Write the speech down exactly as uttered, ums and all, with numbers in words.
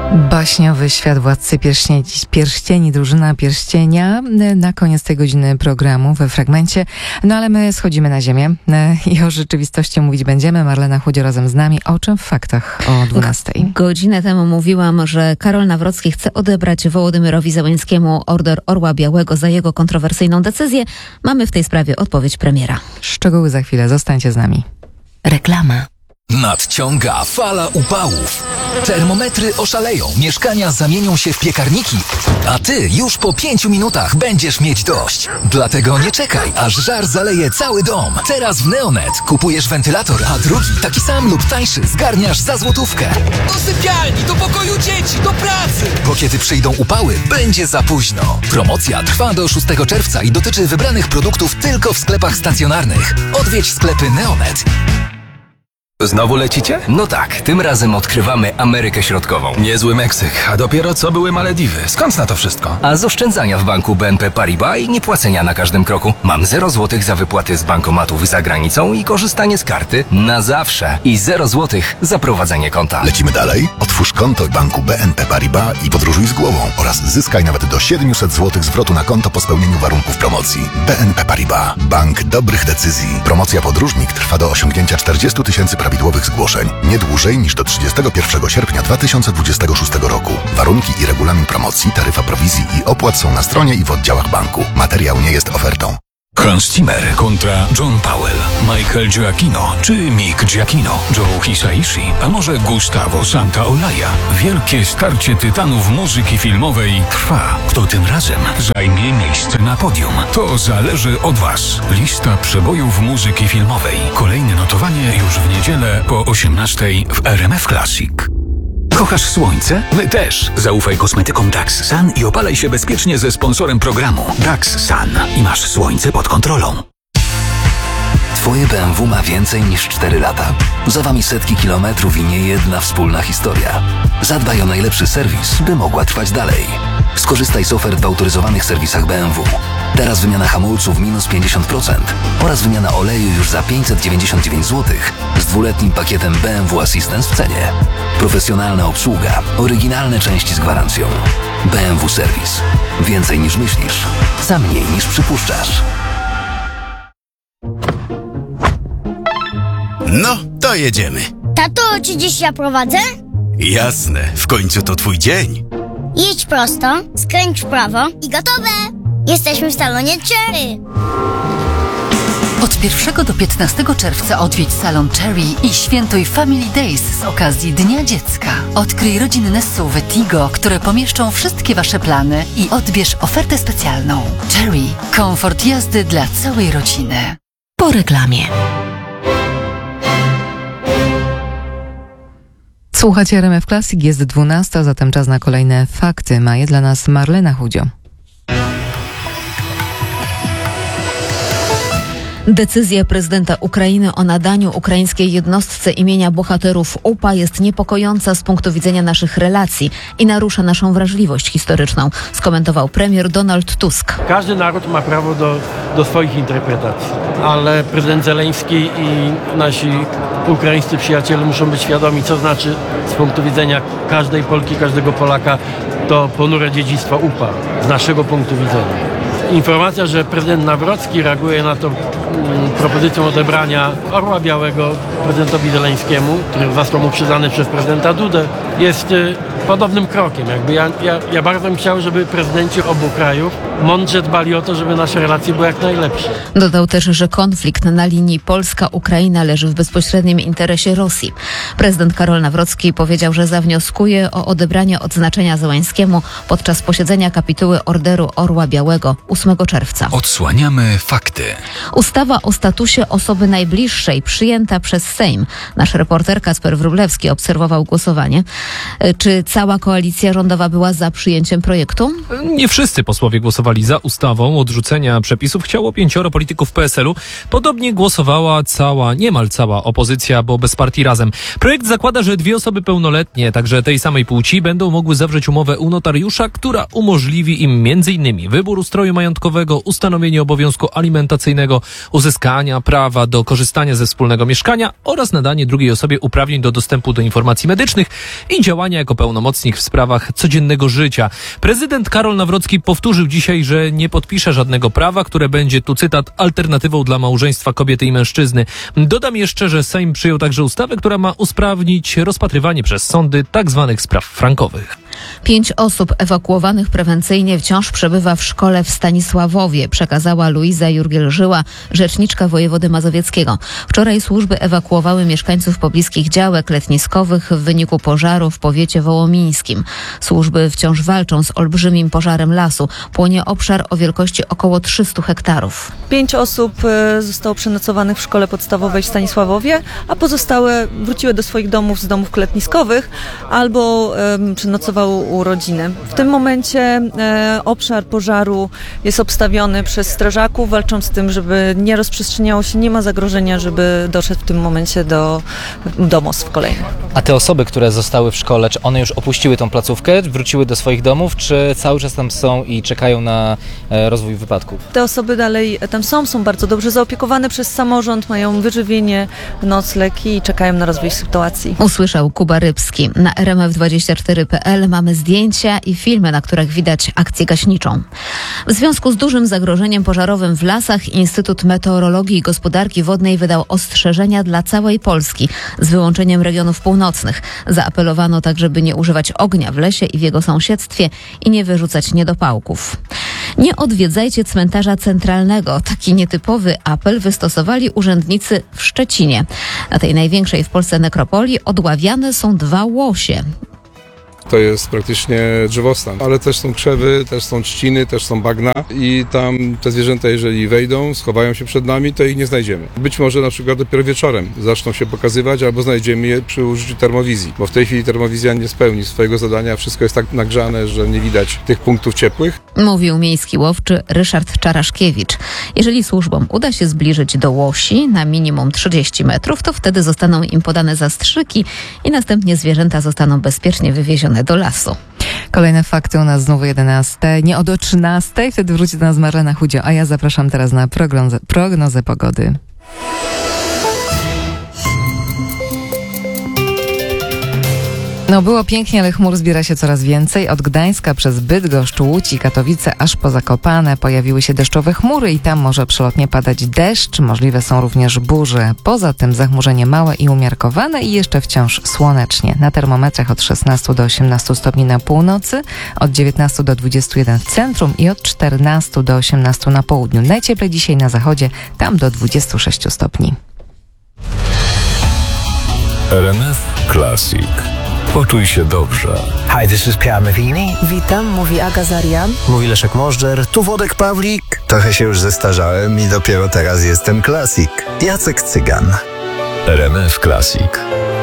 Baśniowy świat Władcy Pierścieni, Pierścieni, drużyna Pierścienia na koniec tej godziny programu we fragmencie. No ale my schodzimy na ziemię i o rzeczywistości mówić będziemy. Marlena Chudzio razem z nami. O czym w faktach o dwunastej? Godzinę temu mówiłam, że Karol Nawrocki chce odebrać Wołodymyrowi Zełenskiemu Order Orła Białego za jego kontrowersyjną decyzję. Mamy w tej sprawie odpowiedź premiera. Szczegóły za chwilę. Zostańcie z nami. Reklama. Nadciąga fala upałów. Termometry oszaleją, mieszkania zamienią się w piekarniki, a ty już po pięciu minutach będziesz mieć dość. Dlatego nie czekaj, aż żar zaleje cały dom. Teraz w Neonet kupujesz wentylator, a drugi, taki sam lub tańszy, zgarniasz za złotówkę. Do sypialni, do pokoju dzieci, do pracy! Bo kiedy przyjdą upały, będzie za późno. Promocja trwa do szóstego czerwca i dotyczy wybranych produktów tylko w sklepach stacjonarnych. Odwiedź sklepy Neonet. Znowu lecicie? No tak, tym razem odkrywamy Amerykę Środkową. Niezły Meksyk, a dopiero co były Malediwy. Skąd na to wszystko? A z oszczędzania w banku B N P Paribas i niepłacenia na każdym kroku. Mam zero złotych za wypłaty z bankomatów za granicą i korzystanie z karty na zawsze. I zero złotych za prowadzenie konta. Lecimy dalej? Otwórz konto w banku B N P Paribas i podróżuj z głową. Oraz zyskaj nawet do siedemset złotych zwrotu na konto po spełnieniu warunków promocji. B N P Paribas. Bank dobrych decyzji. Promocja Podróżnik trwa do osiągnięcia czterdziestu tysięcy prawidłowych zgłoszeń. Nie dłużej niż do trzydziestego pierwszego sierpnia dwa tysiące dwudziestego szóstego roku. Warunki i regulamin promocji, taryfa prowizji i opłat są na stronie i w oddziałach banku. Materiał nie jest ofertą. Hans Zimmer kontra John Powell, Michael Giacchino czy Mick Giacchino, Joe Hisaishi, a może Gustavo Santaolalla. Wielkie starcie tytanów muzyki filmowej trwa. Kto tym razem zajmie miejsce na podium? To zależy od Was. Lista przebojów muzyki filmowej. Kolejne notowanie już w niedzielę po osiemnastej w R M F Classic. Kochasz słońce? My też. Zaufaj kosmetykom Dax Sun i opalaj się bezpiecznie ze sponsorem programu Dax Sun i masz słońce pod kontrolą. Twoje B M W ma więcej niż cztery lata. Za wami setki kilometrów i nie jedna wspólna historia. Zadbaj o najlepszy serwis, by mogła trwać dalej. Skorzystaj z ofert w autoryzowanych serwisach B M W. Teraz wymiana hamulców minus pięćdziesiąt procent oraz wymiana oleju już za pięćset dziewięćdziesiąt dziewięć złotych z dwuletnim pakietem B M W Assistance w cenie. Profesjonalna obsługa, oryginalne części z gwarancją. B M W Serwis. Więcej niż myślisz, za mniej niż przypuszczasz. No, to jedziemy. Tato, czy dziś ja prowadzę? Jasne, w końcu to twój dzień. Jedź prosto, skręć w prawo i gotowe! Jesteśmy w salonie Cherry. Od pierwszego do piętnastego czerwca odwiedź salon Cherry i świętuj Family Days z okazji Dnia Dziecka. Odkryj rodzinne S U V Tigo, które pomieszczą wszystkie Wasze plany i odbierz ofertę specjalną. Cherry. Komfort jazdy dla całej rodziny. Po reklamie. Słuchacie R M F Classic, jest dwunasta, zatem czas na kolejne fakty. Ma je dla nas Marlena Chudzio. Decyzja prezydenta Ukrainy o nadaniu ukraińskiej jednostce imienia bohaterów U P A jest niepokojąca z punktu widzenia naszych relacji i narusza naszą wrażliwość historyczną, skomentował premier Donald Tusk. Każdy naród ma prawo do, do swoich interpretacji, ale prezydent Zełenski i nasi ukraińscy przyjaciele muszą być świadomi, co znaczy z punktu widzenia każdej Polki, każdego Polaka to ponure dziedzictwo U P A z naszego punktu widzenia. Informacja, że prezydent Nawrocki reaguje na to mm, propozycją odebrania Orła Białego prezydentowi Zełenskiemu, który został mu przyznany przez prezydenta Dudę, jest y, podobnym krokiem. Jakby ja, ja, ja bardzo bym chciał, żeby prezydenci obu krajów mądrze dbali o to, żeby nasze relacje były jak najlepsze. Dodał też, że konflikt na linii Polska-Ukraina leży w bezpośrednim interesie Rosji. Prezydent Karol Nawrocki powiedział, że zawnioskuje o odebranie odznaczenia Zełenskiemu podczas posiedzenia kapituły Orderu Orła Białego ósmego czerwca. Odsłaniamy fakty. Ustawa o statusie osoby najbliższej przyjęta przez Sejm. Nasz reporter Kacper Wróblewski obserwował głosowanie. Czy cała koalicja rządowa była za przyjęciem projektu? Nie wszyscy posłowie głosowali za ustawą. Odrzucenia przepisów chciało pięcioro polityków P S L u. Podobnie głosowała cała, niemal cała opozycja, bo bez partii Razem. Projekt zakłada, że dwie osoby pełnoletnie, także tej samej płci, będą mogły zawrzeć umowę u notariusza, która umożliwi im między innymi wybór ustroju majątkowego, ustanowienie obowiązku alimentacyjnego, uzyskania prawa do korzystania ze wspólnego mieszkania oraz nadanie drugiej osobie uprawnień do dostępu do informacji medycznych i i działania jako pełnomocnik w sprawach codziennego życia. Prezydent Karol Nawrocki powtórzył dzisiaj, że nie podpisze żadnego prawa, które będzie, tu cytat, alternatywą dla małżeństwa kobiety i mężczyzny. Dodam jeszcze, że Sejm przyjął także ustawę, która ma usprawnić rozpatrywanie przez sądy tak zwanych spraw frankowych. Pięć osób ewakuowanych prewencyjnie wciąż przebywa w szkole w Stanisławowie, przekazała Luiza Jurgiel-Żyła, rzeczniczka wojewody mazowieckiego. Wczoraj służby ewakuowały mieszkańców pobliskich działek letniskowych w wyniku pożaru w powiecie wołomińskim. Służby wciąż walczą z olbrzymim pożarem lasu. Płonie obszar o wielkości około trzystu hektarów. Pięć osób zostało przenocowanych w szkole podstawowej w Stanisławowie, a pozostałe wróciły do swoich domów z domów letniskowych albo um, przenocowały u rodziny. W tym momencie e, obszar pożaru jest obstawiony przez strażaków, walczą z tym, żeby nie rozprzestrzeniało się, nie ma zagrożenia, żeby doszedł w tym momencie do domostw kolejnych. A te osoby, które zostały w szkole, czy one już opuściły tą placówkę, wróciły do swoich domów, czy cały czas tam są i czekają na e, rozwój wypadków? Te osoby dalej tam są, są bardzo dobrze zaopiekowane przez samorząd, mają wyżywienie, nocleg i czekają na rozwój sytuacji. Usłyszał Kuba Rybski. Na R M F dwadzieścia cztery kropka P L mamy zdjęcia i filmy, na których widać akcję gaśniczą. W związku z dużym zagrożeniem pożarowym w lasach Instytut Meteorologii i Gospodarki Wodnej wydał ostrzeżenia dla całej Polski z wyłączeniem regionów północnych. Zaapelowano tak, żeby nie używać ognia w lesie i w jego sąsiedztwie i nie wyrzucać niedopałków. Nie odwiedzajcie cmentarza centralnego. Taki nietypowy apel wystosowali urzędnicy w Szczecinie. Na tej największej w Polsce nekropolii odławiane są dwa łosie. To jest praktycznie drzewostan, ale też są krzewy, też są trzciny, też są bagna i tam te zwierzęta, jeżeli wejdą, schowają się przed nami, to ich nie znajdziemy. Być może na przykład dopiero wieczorem zaczną się pokazywać albo znajdziemy je przy użyciu termowizji, bo w tej chwili termowizja nie spełni swojego zadania, wszystko jest tak nagrzane, że nie widać tych punktów ciepłych. Mówił miejski łowczy Ryszard Czaraszkiewicz. Jeżeli służbom uda się zbliżyć do łosi na minimum trzydzieści metrów, to wtedy zostaną im podane zastrzyki i następnie zwierzęta zostaną bezpiecznie wywiezione do lasu. Kolejne fakty u nas znowu jedenaste, nie od o trzynastej, wtedy wróci do nas Marlena Chudzio, a ja zapraszam teraz na prognozę, prognozę pogody. No było pięknie, ale chmur zbiera się coraz więcej. Od Gdańska przez Bydgoszcz, Łódź i Katowice aż po Zakopane pojawiły się deszczowe chmury i tam może przelotnie padać deszcz. Możliwe są również burze. Poza tym zachmurzenie małe i umiarkowane i jeszcze wciąż słonecznie. Na termometrach od szesnastu do osiemnastu stopni na północy, od dziewiętnastu do dwudziestu jeden w centrum i od czternastu do osiemnastu na południu. Najcieplej dzisiaj na zachodzie, tam do dwudziestu sześciu stopni. R M F Classic. Poczuj się dobrze. Hi, this is Pierre Mavini. Witam, mówi Aga Zarian. Mówi Leszek Możdżer. Tu Wodek Pawlik. Trochę się już zestarzałem i dopiero teraz jestem klasik. Jacek Cygan. R M F Classic.